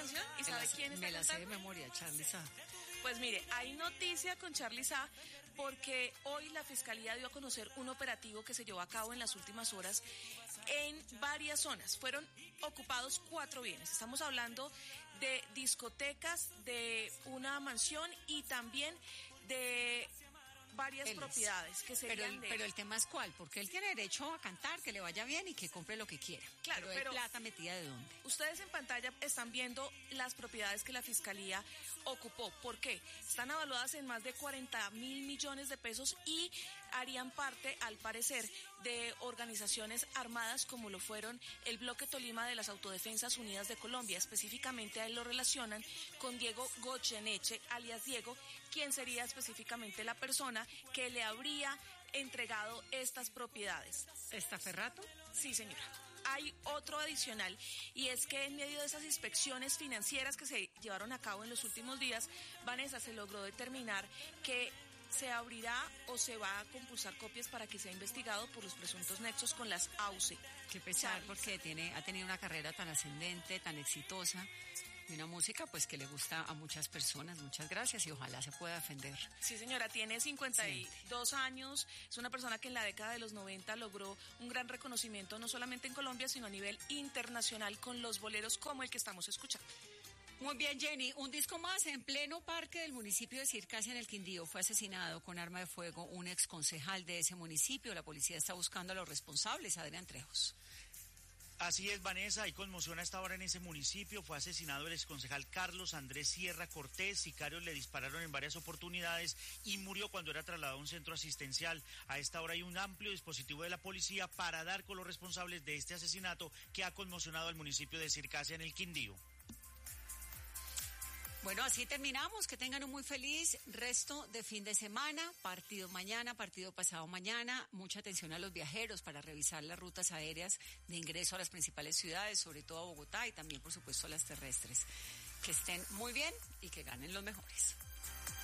canción? ¿Y sabe quién está cantando? Me la sé de memoria, Charly Sa. Pues mire, hay noticia con Charly Sa porque hoy la Fiscalía dio a conocer un operativo que se llevó a cabo en las últimas horas en varias zonas. Fueron ocupados 4 bienes. Estamos hablando de discotecas, de una mansión y también de varias propiedades que serían pero el tema es cuál, porque él tiene derecho a cantar, que le vaya bien y que compre lo que quiera. Claro, pero plata metida ¿de dónde? Ustedes en pantalla están viendo las propiedades que la Fiscalía ocupó. ¿Por qué? Están evaluadas en más de 40.000 millones de pesos y harían parte, al parecer, de organizaciones armadas como lo fueron el Bloque Tolima de las Autodefensas Unidas de Colombia. Específicamente a él lo relacionan con Diego Goyeneche, alias Diego, quien sería específicamente la persona que le habría entregado estas propiedades. ¿Estaferrato? Sí, señora. Hay otro adicional y es que en medio de esas inspecciones financieras que se llevaron a cabo en los últimos días, Vanessa, se logró determinar que se abrirá o se va a compulsar copias para que sea investigado por los presuntos nexos con las AUCE. Qué pesar, porque ha tenido una carrera tan ascendente, tan exitosa, y una música pues que le gusta a muchas personas. Muchas gracias y ojalá se pueda defender. Sí, señora, tiene 52 años, es una persona que en la década de los 90 logró un gran reconocimiento no solamente en Colombia, sino a nivel internacional con los boleros como el que estamos escuchando. Muy bien, Jenny. Un disco más. En pleno parque del municipio de Circasia, en el Quindío, fue asesinado con arma de fuego un exconcejal de ese municipio. La policía está buscando a los responsables. Adrián Trejos. Así es, Vanessa, hay conmoción a esta hora en ese municipio. Fue asesinado el exconcejal Carlos Andrés Sierra Cortés. Sicarios le dispararon en varias oportunidades y murió cuando era trasladado a un centro asistencial. A esta hora hay un amplio dispositivo de la policía para dar con los responsables de este asesinato que ha conmocionado al municipio de Circasia en el Quindío. Bueno, así terminamos. Que tengan un muy feliz resto de fin de semana. Partido mañana, partido pasado mañana. Mucha atención a los viajeros para revisar las rutas aéreas de ingreso a las principales ciudades, sobre todo a Bogotá y también, por supuesto, a las terrestres. Que estén muy bien y que ganen los mejores.